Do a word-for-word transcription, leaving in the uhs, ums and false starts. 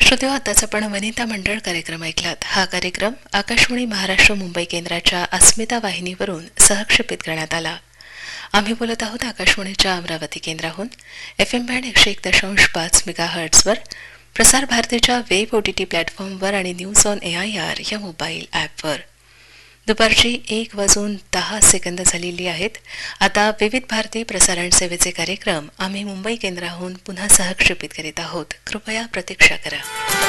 श्रोतेहो, आताच आपण वनिता मंडळ कार्यक्रम ऐकलात. हा कार्यक्रम आकाशवाणी महाराष्ट्र मुंबई केंद्राच्या अस्मिता वाहिनीवरून सहक्षेपित करण्यात आला. आम्ही बोलत आहोत आकाशवाणीच्या अमरावती केंद्राहून एफ एम बँड एकशे एक दशांश पाच मेगा हर्ट्सवर, प्रसार भारतीच्या वेब ओटीटी प्लॅटफॉर्मवर आणि news on A I R या मोबाईल ॲपवर. दुपारची एक वाजून दहा सेकंद झालेली आहेत. आता विविध भारती प्रसारण सेवेचे कार्यक्रम आम्ही मुंबई केंद्राहून पुन्हा सहक्षेपित करीत आहोत. कृपया प्रतीक्षा करा.